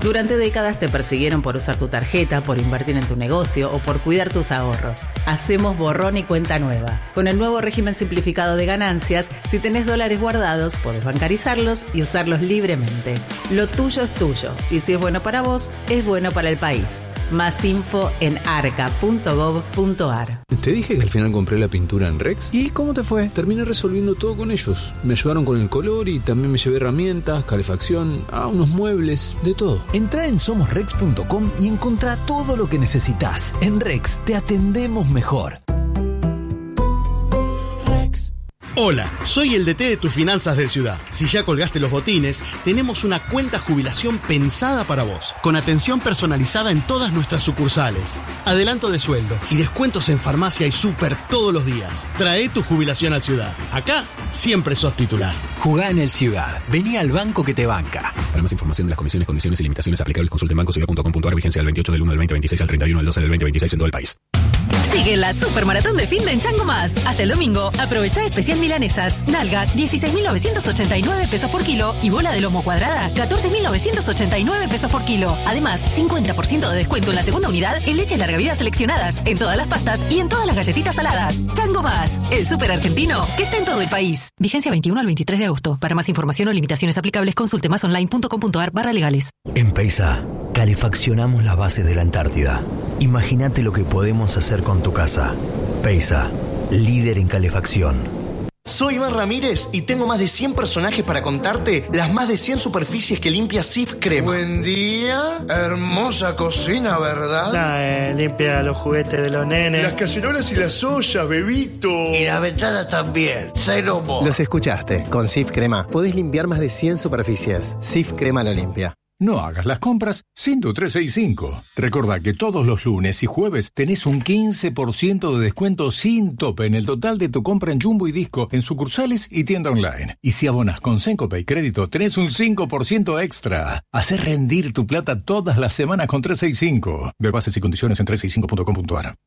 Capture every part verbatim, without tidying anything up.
Durante décadas te persiguieron por usar tu tarjeta, por invertir en tu negocio o por cuidar tus ahorros. Hacemos borrón y cuenta nueva. Con el nuevo régimen simplificado de ganancias, si tenés dólares guardados, podés bancarizarlos y usarlos libremente. Lo tuyo es tuyo, y si es bueno para vos, es bueno para el país. Más info en arca punto gov punto ar. Te dije que al final compré la pintura en Rex. ¿Y cómo te fue? Terminé resolviendo todo con ellos. Me ayudaron con el color y también me llevé herramientas, calefacción, ah, unos muebles, de todo. Entrá en somos rex punto com y encontrá todo lo que necesitas. En Rex te atendemos mejor. Hola, soy el D T de tus finanzas del Ciudad. Si ya colgaste los botines, tenemos una cuenta jubilación pensada para vos, con atención personalizada en todas nuestras sucursales, adelanto de sueldo y descuentos en farmacia y súper todos los días. Trae tu jubilación al Ciudad. Acá siempre sos titular. Jugá en el Ciudad. Vení al banco que te banca. Para más información de las comisiones, condiciones y limitaciones aplicables, consulte en banco ciudad punto com punto ar. Vigencia del veintiocho del uno del veinte veintiséis al treinta y uno del doce del veinte veintiséis en todo el país. Sigue la supermaratón de fin de en Chango Más. Hasta el domingo, aprovecha especial milanesas. Nalga, dieciséis mil novecientos ochenta y nueve pesos por kilo. Y bola de lomo cuadrada, catorce mil novecientos ochenta y nueve pesos por kilo. Además, cincuenta por ciento de descuento en la segunda unidad en leches larga vida seleccionadas, en todas las pastas y en todas las galletitas saladas. Chango Más, el súper argentino que está en todo el país. Vigencia veintiuno al veintitrés de agosto. Para más información o limitaciones aplicables, consulte más online punto com punto ar barra legales. En Peisa, calefaccionamos las bases de la Antártida. Imagínate lo que podemos hacer con tu casa. Peisa, líder en calefacción. Soy Iván Ramírez y tengo más de cien personajes para contarte las más de cien superficies que limpia Cif Crema. Buen día, hermosa cocina, ¿verdad? Nah, eh, limpia los juguetes de los nenes. Las cacerolas y las ollas, bebito. Y las ventanas también, cero mo. Los escuchaste, con Cif Crema podés limpiar más de cien superficies. Cif Crema lo limpia. No hagas las compras sin tu trescientos sesenta y cinco. Recordá que todos los lunes y jueves tenés un quince por ciento de descuento sin tope en el total de tu compra en Jumbo y Disco, en sucursales y tienda online. Y si abonas con Sencope y Crédito, tenés un cinco por ciento extra. Hacé rendir tu plata todas las semanas con trescientos sesenta y cinco. Ver bases y condiciones en trescientos sesenta y cinco punto com punto ar.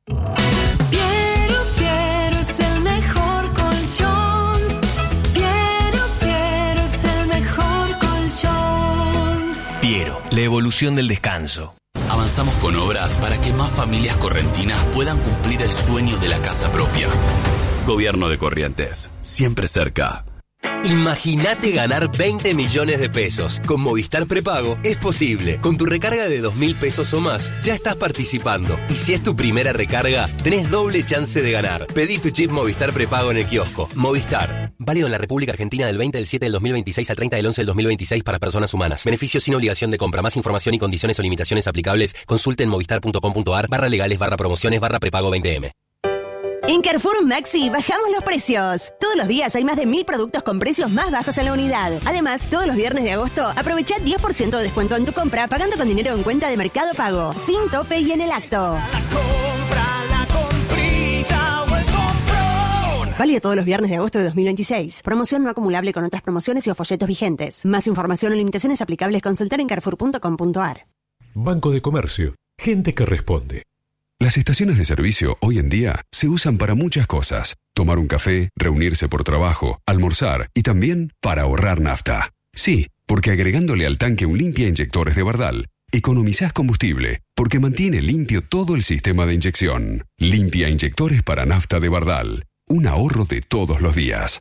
Piero, la evolución del descanso. Avanzamos con obras para que más familias correntinas puedan cumplir el sueño de la casa propia. Gobierno de Corrientes, siempre cerca. Imagínate ganar veinte millones de pesos. Con Movistar Prepago es posible. Con tu recarga de dos mil pesos o más, ya estás participando. Y si es tu primera recarga, tenés doble chance de ganar. Pedí tu chip Movistar Prepago en el kiosco. Movistar. Válido en la República Argentina del veinte del siete del dos mil veintiséis al treinta del once del dos mil veintiséis para personas humanas. Beneficios sin obligación de compra. Más información y condiciones o limitaciones aplicables, consulte en movistar punto com punto ar barra legales barra promociones barra prepago veinte eme. En Carrefour Maxi bajamos los precios. Todos los días hay más de mil productos con precios más bajos en la unidad. Además, todos los viernes de agosto aprovecha diez por ciento de descuento en tu compra pagando con dinero en cuenta de Mercado Pago, sin tope y en el acto. La compra, la comprita o el comprón. Válido todos los viernes de agosto de dos mil veintiséis. Promoción no acumulable con otras promociones y o folletos vigentes. Más información o limitaciones aplicables, consultar en carrefour punto com punto ar. Banco de Comercio. Gente que responde. Las estaciones de servicio hoy en día se usan para muchas cosas. Tomar un café, reunirse por trabajo, almorzar y también para ahorrar nafta. Sí, porque agregándole al tanque un limpia inyectores de Bardal, economizás combustible porque mantiene limpio todo el sistema de inyección. Limpia inyectores para nafta de Bardal. Un ahorro de todos los días.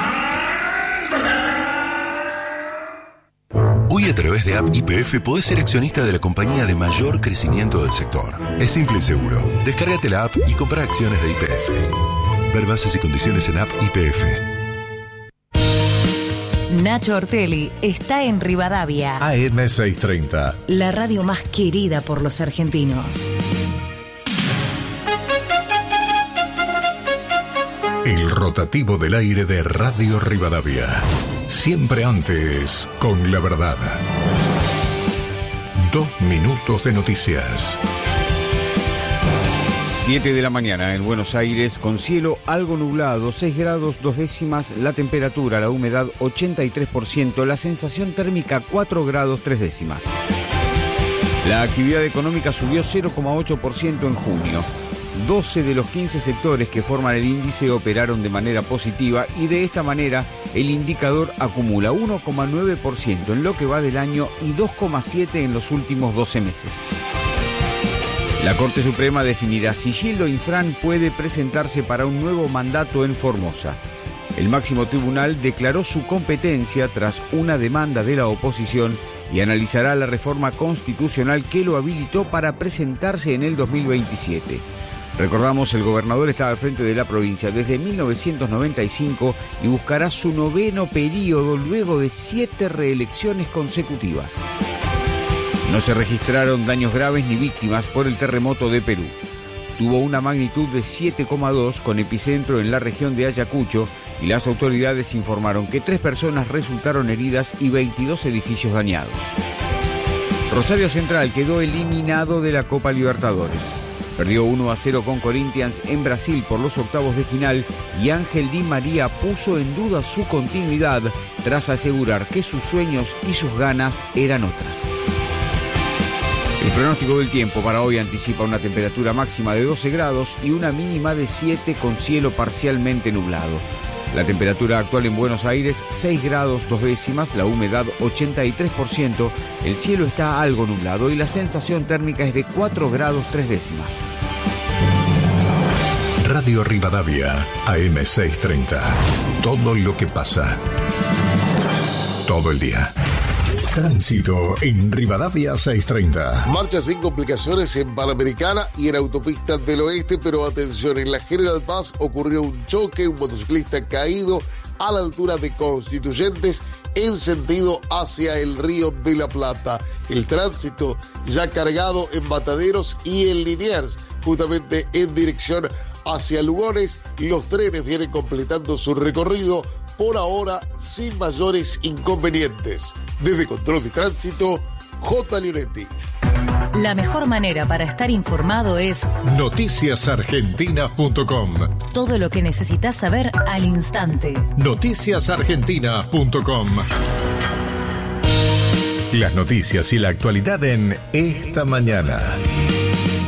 Hoy a través de App Y P F podés ser accionista de la compañía de mayor crecimiento del sector. Es simple y seguro. Descárgate la app y compra acciones de Y P F. Ver bases y condiciones en App Y P F. Nacho Ortelli está en Rivadavia. A M seiscientos treinta. La radio más querida por los argentinos. El rotativo del aire de Radio Rivadavia. Siempre antes, con la verdad. Dos minutos de noticias. siete de la mañana en Buenos Aires, con cielo algo nublado, seis grados dos décimas, la temperatura, la humedad ochenta y tres por ciento, la sensación térmica cuatro grados tres décimas. La actividad económica subió cero coma ocho por ciento en junio. doce de los quince sectores que forman el índice operaron de manera positiva y de esta manera el indicador acumula uno coma nueve por ciento en lo que va del año y dos coma siete por ciento en los últimos doce meses. La Corte Suprema definirá si Gildo Infran puede presentarse para un nuevo mandato en Formosa. El máximo tribunal declaró su competencia tras una demanda de la oposición y analizará la reforma constitucional que lo habilitó para presentarse en el dos mil veintisiete. Recordamos, el gobernador está al frente de la provincia desde mil novecientos noventa y cinco y buscará su noveno periodo luego de siete reelecciones consecutivas. No se registraron daños graves ni víctimas por el terremoto de Perú. Tuvo una magnitud de siete coma dos con epicentro en la región de Ayacucho y las autoridades informaron que tres personas resultaron heridas y veintidós edificios dañados. Rosario Central quedó eliminado de la Copa Libertadores. Perdió uno a cero con Corinthians en Brasil por los octavos de final y Ángel Di María puso en duda su continuidad tras asegurar que sus sueños y sus ganas eran otras. El pronóstico del tiempo para hoy anticipa una temperatura máxima de doce grados y una mínima de siete con cielo parcialmente nublado. La temperatura actual en Buenos Aires, seis grados dos décimas, la humedad ochenta y tres por ciento, el cielo está algo nublado y la sensación térmica es de cuatro grados tres décimas. Radio Rivadavia, A M seiscientos treinta. Todo lo que pasa. Todo el día. Tránsito en Rivadavia seiscientos treinta. Marcha sin complicaciones en Panamericana y en Autopista del Oeste, pero atención, en la General Paz ocurrió un choque, un motociclista caído a la altura de Constituyentes en sentido hacia el Río de la Plata. El tránsito ya cargado en Mataderos y en Liniers, justamente en dirección hacia Lugones. Los trenes vienen completando su recorrido, por ahora sin mayores inconvenientes. Desde Control de Tránsito, J. Leonetti. La mejor manera para estar informado es noticias argentinas punto com. Todo lo que necesitas saber al instante. noticias argentinas punto com. Las noticias y la actualidad en Esta Mañana.